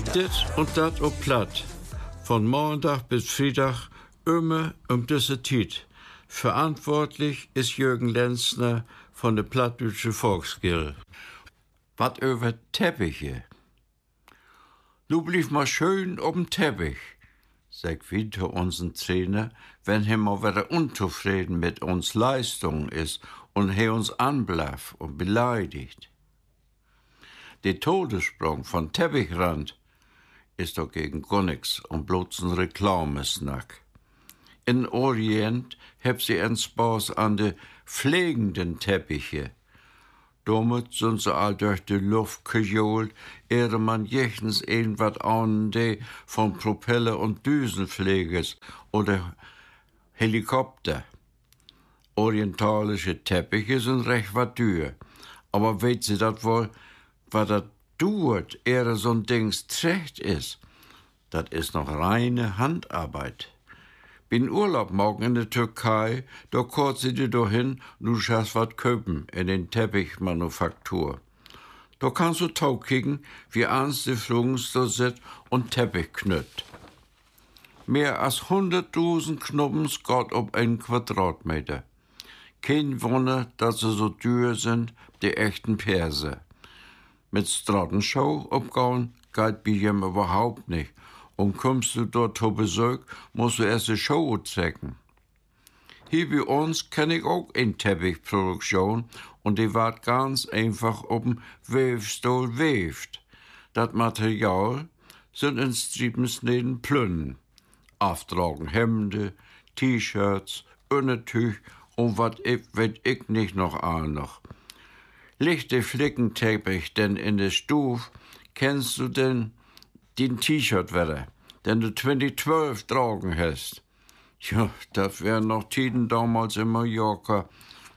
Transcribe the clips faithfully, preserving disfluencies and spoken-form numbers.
Dit und dat op platt. Von Montag bis Freitag immer um diese Zeit. Verantwortlich ist Jürgen Lenzner von der Plattdeutsche Volksgilde. Was über Teppiche. Du blieb mal schön ob'n Teppich, sagt Winter unseren Trainer, wenn er mal wieder unzufrieden mit uns Leistung ist und er uns anblaff und beleidigt. Der Todessprung von Teppichrand ist doch gegen gar nix und bloß ein Reklamesnack. In Orient heb sie einen Spaß an de pflegenden Teppiche. Damit sind sie all durch die Luft gejohlt, ehre man jechtens irgendwas an de von Propeller- und Düsenpfleges oder Helikopter. Orientalische Teppiche sind recht was teuer. Aber weet sie dat wohl, was dat dauert, ehre so'n Dings trägt ist? Dat ist noch reine Handarbeit. Bin Urlaub morgen in der Türkei, da kurz sie dir dahin, du schaffst wat köpen in den Teppichmanufaktur. Da kannst du tau kicken, wie ernst die Flugens da sit und Teppich knütt. Mehr als hunderttausend Knubbens Gott ob einen Quadratmeter. Kein Wunder, dass sie so teuer sind, die echten Perser. Mit Stratenschau abgauen geht bei jem überhaupt nicht. Und kommst du dort zu Besuch, musst du erst die Show zeigen. Hier bei uns kenn ich auch eine Teppichproduktion und die wird ganz einfach auf dem Webstuhl weft. Das Material sind in Striepensnäden Plünnen. Auftragen Hemden, T-Shirts, Untertüch und wat ich, weet ich nicht noch an noch. Lichte Flickenteppich denn in der Stuf, kennst du denn den T-Shirt wieder, den du zwanzig zwölf tragen hast. Ja, das wären noch Tiden damals in Mallorca.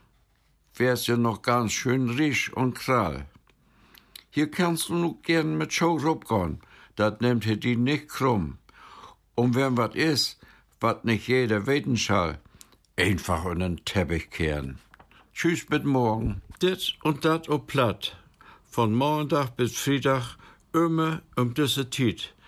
Wär's ja noch ganz schön risch und krall. Hier kannst du nur gern mit Show rupgehen, das nimmt hier die nicht krumm. Und wenn wat is, wat nicht jeder weten schall, einfach in den Teppich kehren. Tschüss bis morgen. Dit und dat op platt. Von Montag bis Freitag immer um diese Zeit.